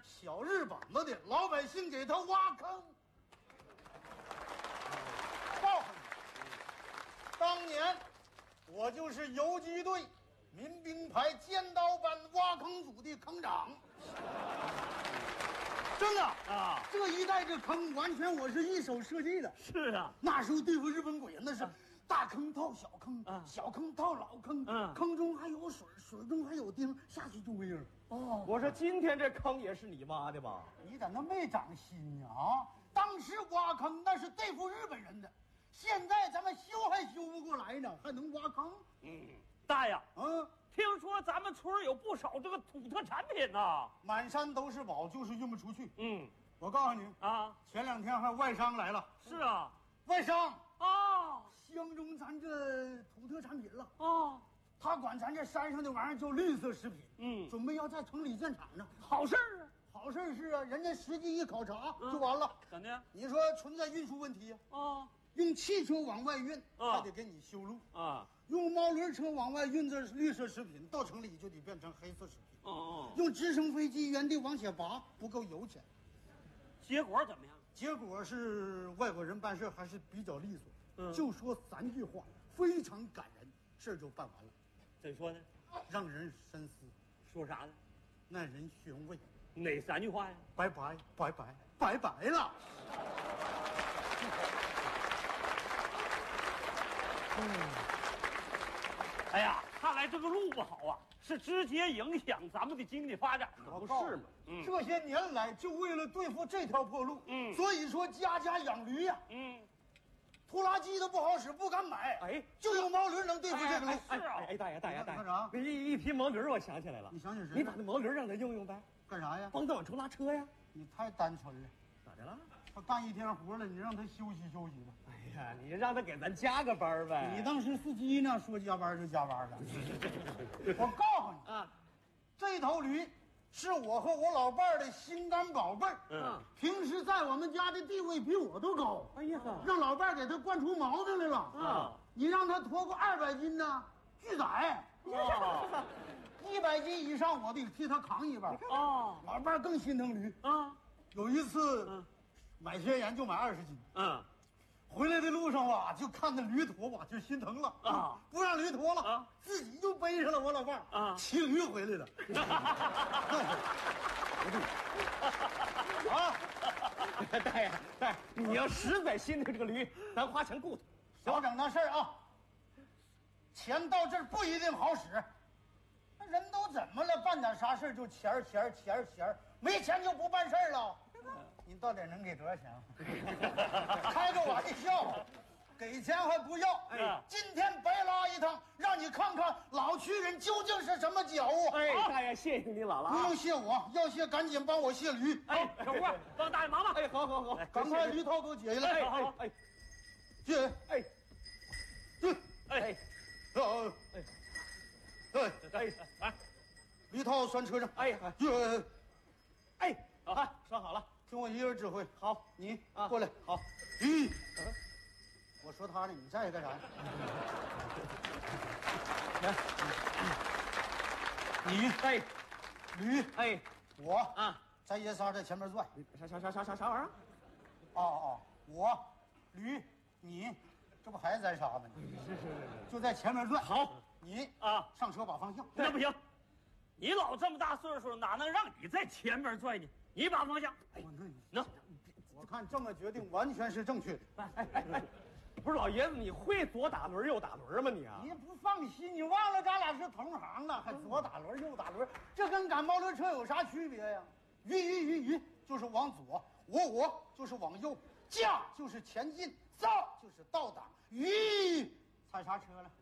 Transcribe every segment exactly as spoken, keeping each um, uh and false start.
小日本子的，老百姓给他挖坑。告诉你，当年我就是游击队民兵排尖刀班挖坑组的坑长。真的啊，这一带这坑完全我是一手设计的。 是啊， 那时候对付日本鬼那是大坑套小坑，啊、小坑套老坑，嗯、坑中还有水，水中还有钉，下去就没人。 哦，我说今天这坑也是你挖的吧？ 你咋那没长心呢？啊，当时挖坑那是对付日本人的，现在咱们修还修不过来呢，还能挖坑？ 嗯，大爷， 嗯。 听说咱们村有不少这个土特产品呐、啊， 满山都是宝，就是运不出去。 嗯， 我告诉你啊， 前两天还外商来了。 是啊， 外商啊， 相中咱这土特产品了。 啊， 他管咱这山上的玩意儿叫绿色食品。 嗯， 准备要在城里建厂呢。 好事儿啊， 好事儿是啊，人家实际一考察就完了。 怎的？ 你说存在运输问题呀？ 啊， 用汽车往外运， 啊还得给你修路啊。 用猫轮车往外运这绿色食品，到城里就得变成黑色食品。 哦哦， 用直升飞机原地往下拔，不够油钱。 结果怎么样？ 结果是外国人办事还是比较利索， 嗯， 就说三句话，非常感人，事儿就办完了。 怎说呢？ 让人深思。 说啥呢？ 耐人寻味。 哪三句话呀？ 拜拜拜拜拜拜了。 嗯。哎呀，看来这个路不好啊，是直接影响咱们的经济发展的，不是吗？ 嗯，这些年来就为了对付这条破路，嗯，所以说家家养驴呀，嗯，拖拉机都不好使，不敢买，哎，就用毛驴能对付这个路。 是啊，哎，大爷大爷大爷， 干啥？ 一一匹毛驴，我想起来了， 你想起谁？ 你把那毛驴让他用用呗。 干啥呀？ 帮他往出拉车呀。 你太单纯了。 咋的了？ 他干一天活了，你让他休息休息吧。 哎呀，你让他给咱加个班呗。 你当时司机呢，说加班就加班了。我告诉你啊，这头驴是我和我老伴儿的心肝宝贝儿。嗯，平时在我们家的地位比我都高。哎呀，让老伴儿给他惯出毛病来了。啊，你让他驮个二百斤呢，巨载。哦，一百斤以上我得替他扛一半。哦，老伴儿更心疼驴啊。有一次，嗯，买些盐就买二十斤。嗯。回来的路上吧，就看那驴驮吧，就心疼了啊！不让驴驮了啊，自己就背上了我老伴儿啊，骑驴回来了。 啊，大爷，大爷，你要实在心疼这个驴，咱花钱雇他。 少整那事儿啊！钱到这儿不一定好使，那人都怎么了？办点啥事儿就钱儿钱儿钱儿钱儿，没钱就不办事儿了。你到底能给多少钱？开个玩笑，给钱还不要。哎，今天白拉一趟，让你看看老区人究竟是什么觉悟。 哎，大爷，谢谢你姥姥。 不用谢我，要谢赶紧帮我谢驴。 哎，小郭，帮大爷忙忙。哎，好好好， 赶快驴套给我解下来。 哎，好，哎， 解， 哎， 对， 哎， 哎，哎， 哎，来， 驴套拴车上。 哎， 对， 哎，好，拴好了。 听我一个人指挥。 好， 你啊，过来。好，驴。我说他呢，你在干啥呀？来，你哎， 驴哎， 我啊，咱爷仨在前面转。 啥啥啥啥啥啥玩意儿？ 哦哦，我驴你，这不还咱仨吗？ 是是是， 就在前面转。 好， 你啊， 上车把方向。 那不行，你老这么大岁数，哪能让你在前面拽呢？你把方向。 哎， 那我看这么决定完全是正确的。 哎哎哎哎，不是老爷子，你会左打轮右打轮吗你啊？ 你不放心，你忘了咱俩是同行了，还左打轮右打轮，这跟赶毛驴车有啥区别呀？鱼鱼鱼鱼就是往左，我我就是往右，驾就是前进，造就是倒挡，鱼踩刹车了。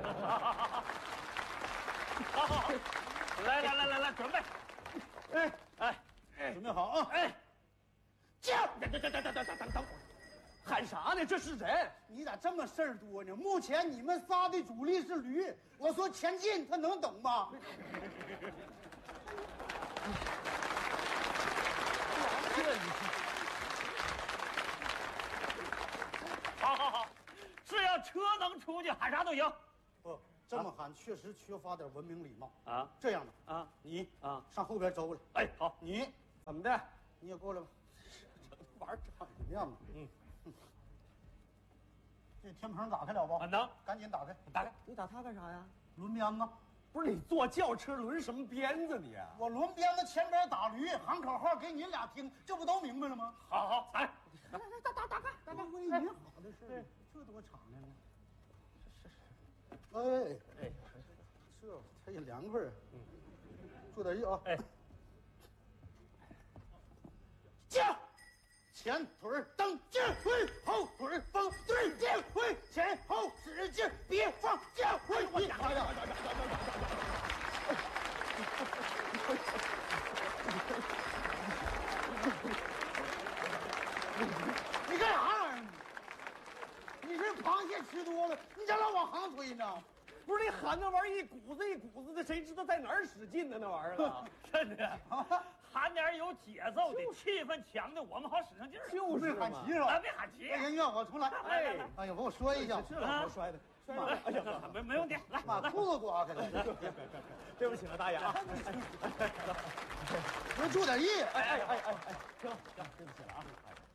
好好好，来来来来来，准备。哎哎哎，准备好啊！ 哎，驾！等等等等等等等等会儿，喊啥呢？这是人！ 你咋这么事儿多呢？目前你们仨的主力是驴，我说前进，他能等吗？ 这你好好好，只要车能出去，喊啥都行。 不，这么喊确实缺乏点文明礼貌啊！ 这样的啊， 你啊上后边走过来。 哎，好， 你怎么的？ 你也过来吧。这玩意儿长什么样子？嗯。这天棚打开了不？ 能， 赶紧打开。 打开，你打它干啥呀？ 轮鞭子。 不是你坐轿车轮什么鞭子你啊？ 我轮鞭子前边打驴，喊口号给你俩听，这不都明白了吗？ 好好，来， 来来打打打开，打开，为你好的事儿，这多敞亮啊！是是，哎哎，这它也凉快啊。嗯，注点意啊。哎，驾！前腿蹬劲回，后腿绷对劲回，前后使劲，别放架回。我打呀！你干啥玩意儿？你是螃蟹吃多了，你咋老往横推呢？ 不是你喊那玩意儿一股子一股子的，谁知道在哪儿使劲呢？那玩意儿啊， 真的，喊点有节奏的，气氛强的，我们好使上劲儿。 就是没喊齐是吧？ 咱别喊齐。 这音乐我重来。 哎， 哎呀，帮我摔一下， 这老头摔的，摔的。哎呀， 没没问题，来， 把裤子刮开了。 对不起了，大爷啊。 多注点意。 哎哎哎哎哎，行行，对不起了啊。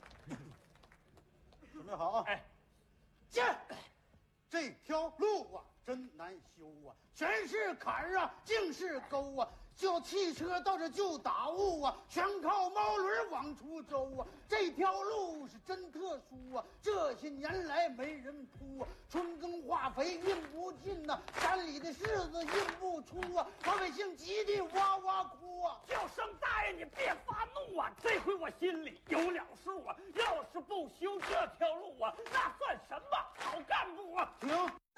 准备好啊！ 哎， 见，这条路啊真难修啊，全是坎儿啊，尽是沟啊。就汽车到这就打雾啊，全靠猫轮往出周啊。这条路是真特殊啊，这些年来没人铺啊。春耕化肥运不进呐、啊，山里的柿子运不出啊，老百姓急得哇哇哭啊。 叫声大爷，你别发怒啊！这回我心里有了数啊，要是不修这条路啊，那算什么好干部啊？ 停。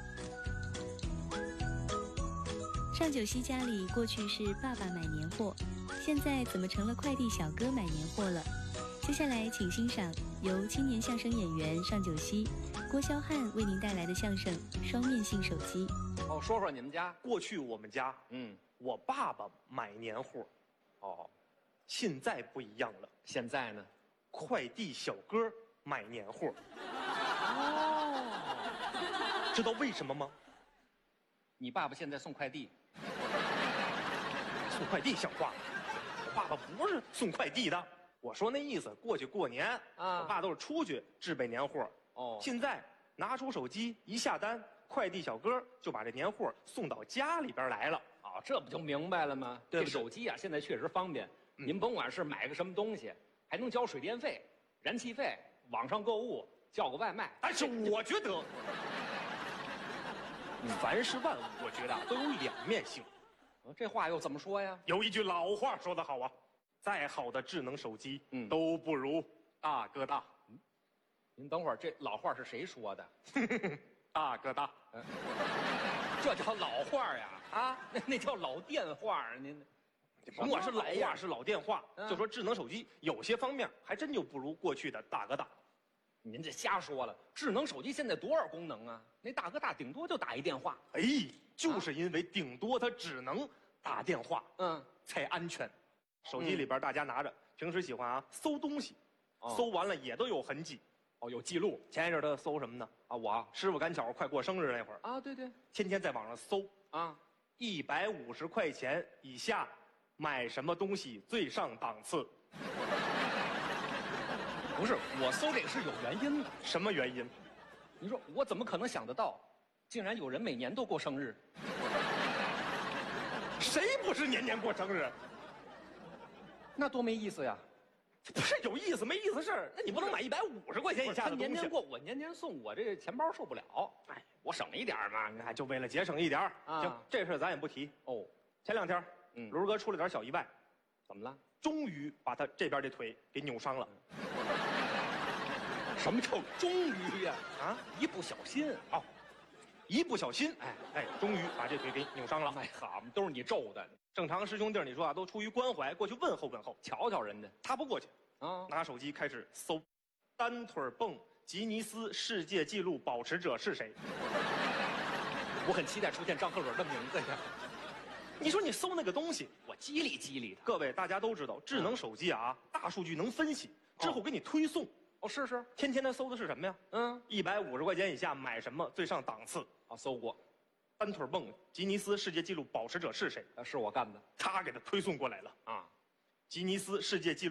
上九溪家里过去是爸爸买年货，现在怎么成了快递小哥买年货了？接下来请欣赏由青年相声演员上九溪郭霄汉为您带来的相声《双面性手机》。 哦，说说你们家。 过去我们家， 嗯， 我爸爸买年货， 哦， 现在不一样了， 现在呢？ 快递小哥买年货。 哦， 知道为什么吗？ 你爸爸现在送快递。 送快递像话？我爸爸不是送快递的。我说那意思，过去过年啊，我爸都是出去置备年货。 哦， 现在拿出手机一下单，快递小哥就把这年货送到家里边来了。 哦，这不就明白了吗？ 对不对？ 这手机啊，现在确实方便。嗯、您甭管是买个什么东西，还能交水电费、燃气费，网上购物，叫个外卖。 但是我觉得，凡是万物，我觉得都有两面性。 这话又怎么说呀？ 有一句老话说得好啊，再好的智能手机， 嗯， 都不如大哥大。 嗯，您等会儿，这老话是谁说的？ 大哥大， 嗯，这叫老话呀？啊，那那叫老电话。您， 甭管是老话是老电话， 嗯、 就说智能手机有些方面还真就不如过去的大哥大。 您这瞎说了，智能手机现在多少功能啊？那大哥大顶多就打一电话。 哎，就是因为顶多它只能打电话， 嗯， 才安全。手机里边大家拿着，平时喜欢啊搜东西， 哦、 搜完了也都有痕迹， 哦，有记录。 前一阵他搜什么呢？ 啊，我师傅赶巧快过生日那会儿啊，对对， 天天在网上搜啊， 一百五十块钱以下买什么东西最上档次。 不是，我搜这个是有原因的。 什么原因？ 你说我怎么可能想得到，竟然有人每年都过生日？ 谁不是年年过生日？ 那多没意思呀！ 不是有意思没意思事儿，那你不能买一百五十块钱以下的东西。 他年年过，我年年送，我这钱包受不了。哎，我省一点嘛， 你看就为了节省一点啊。行，这事咱也不提。 哦， 前两天，嗯，卢哥出了点小意外， 怎么了？ 终于把他这边这腿给扭伤了。 什么叫终于呀？ 啊， 一不小心哦，一不小心，哎哎，终于把这腿给扭伤了。 哎，好嘛，都是你咒的。 正常师兄弟你说啊，都出于关怀过去问候问候， 瞧瞧人家， 他不过去啊， 拿手机开始搜，单腿蹦吉尼斯世界纪录保持者是谁？ 我很期待出现张鹤伦的名字呀。 你说你搜那个东西， 我激励激励他。 各位大家都知道，智能手机啊，大数据能分析，之后给你推送。 哦，是是， 天天他搜的是什么呀？ 嗯， 一百五十块钱以下买什么最上档次？ 啊，搜过， 单腿蹦吉尼斯世界纪录保持者是谁？ 啊，是我干的， 他给他推送过来了啊。 吉尼斯世界纪录。